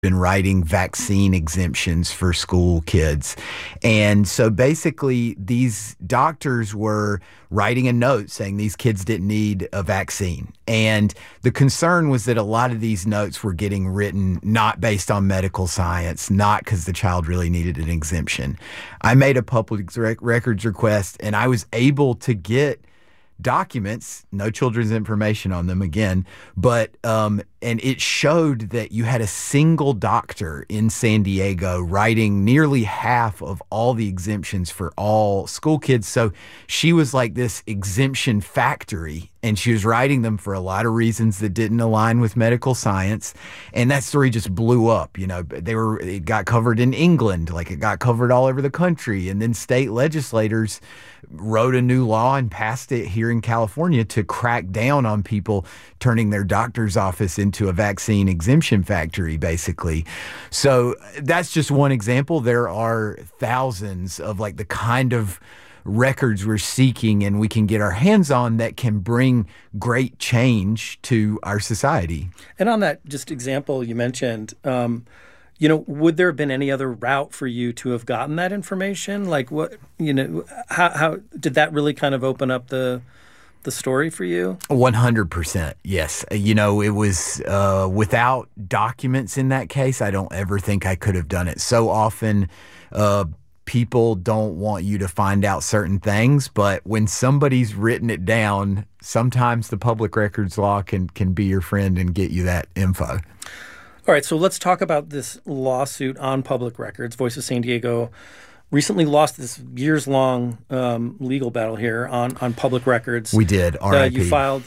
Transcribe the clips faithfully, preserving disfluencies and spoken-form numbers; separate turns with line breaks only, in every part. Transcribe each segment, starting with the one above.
been writing vaccine exemptions for school kids. And so basically these doctors were writing a note saying these kids didn't need a vaccine. And the concern was that a lot of these notes were getting written not based on medical science, not because the child really needed an exemption. I made a public rec- records request, and I was able to get documents, no children's information on them again, but um, and it showed that you had a single doctor in San Diego writing nearly half of all the exemptions for all school kids. So she was like this exemption factory, and she was writing them for a lot of reasons that didn't align with medical science. And that story just blew up. You know, they were it got covered in England, like it got covered all over the country, and then state legislators wrote a new law and passed it here in California to crack down on people turning their doctor's office into a vaccine exemption factory, basically. So that's just one example. There are thousands of like the kind of records we're seeking and we can get our hands on that can bring great change to our society.
And on that just example you mentioned, um, you know, would there have been any other route for you to have gotten that information? Like what, you know, how, how did that really kind of open up the the story for you?
one hundred percent, yes. You know, it was uh, without documents in that case, I don't ever think I could have done it. So often uh, people don't want you to find out certain things, but when somebody's written it down, sometimes the public records law can, can be your friend and get you that info.
All right, so let's talk about this lawsuit on public records. Voice of San Diego recently lost this years-long um, legal battle here on, on public records.
We did, R I P.
Uh, you filed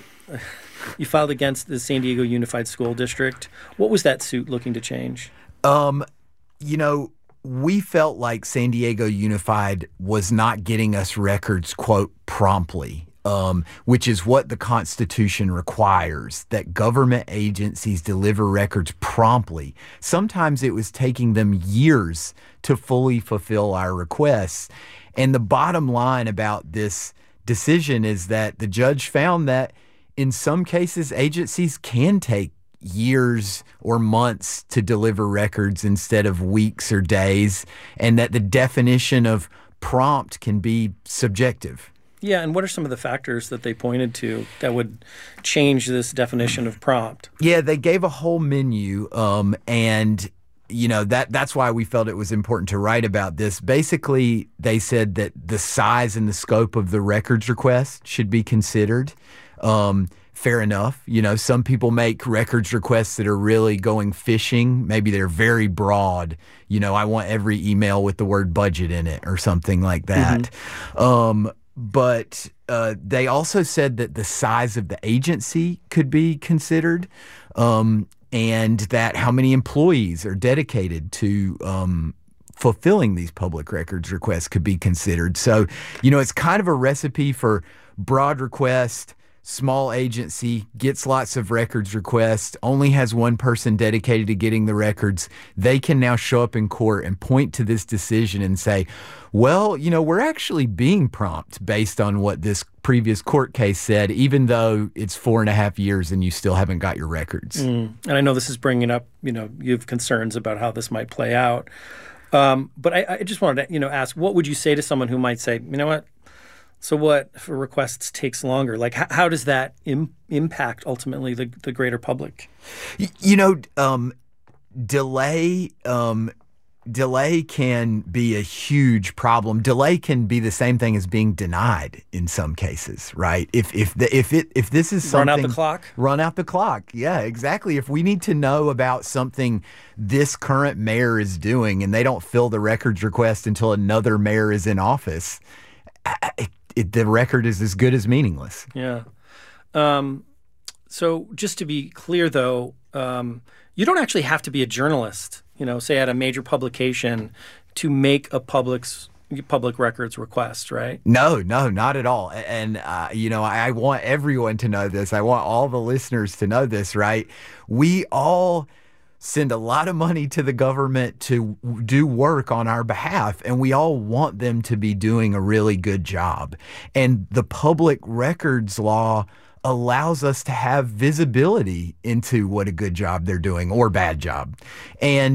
you filed against the San Diego Unified School District. What was that suit looking to change?
Um, you know, we felt like San Diego Unified was not getting us records, quote, promptly. Um, which is what the Constitution requires, that government agencies deliver records promptly. Sometimes it was taking them years to fully fulfill our requests. And the bottom line about this decision is that the judge found that in some cases, agencies can take years or months to deliver records instead of weeks or days, and that the definition of prompt can be subjective.
Yeah, and what are some of the factors that they pointed to that would change this definition of prompt?
Yeah, they gave a whole menu, um, and you know that that's why we felt it was important to write about this. Basically, they said that the size and the scope of the records request should be considered. Um, fair enough. You know, some people make records requests that are really going fishing. Maybe they're very broad. You know, I want every email with the word budget in it or something like that. Mm-hmm. Um, But uh, they also said that the size of the agency could be considered, um, and that how many employees are dedicated to um, fulfilling these public records requests could be considered. So, you know, it's kind of a recipe for broad request, small agency, gets lots of records requests, only has one person dedicated to getting the records. They can now show up in court and point to this decision and say, well, you know, we're actually being prompt based on what this previous court case said, even though it's four and a half years and you still haven't got your records.
Mm. And I know this is bringing up, you know, you have concerns about how this might play out. Um, but I, I just wanted to, you know, ask, what would you say to someone who might say, you know what, so what if a request takes longer? Like, how, how does that Im- impact ultimately the, the greater public?
You know, um, delay um, delay can be a huge problem. Delay can be the same thing as being denied in some cases, right? If if the, if it if this is something,
run out the clock.
Run out the clock. Yeah, exactly. If we need to know about something this current mayor is doing, and they don't fill the records request until another mayor is in office, It, it, the record is as good as meaningless.
Yeah. Um, so just to be clear, though, um, you don't actually have to be a journalist, you know, say at a major publication to make a public's public records request, right?
No, no, not at all. And, uh, you know, I, I want everyone to know this. I want all the listeners to know this, right? We all send a lot of money to the government to do work on our behalf, and we all want them to be doing a really good job. And the public records law allows us to have visibility into what a good job they're doing or bad job. And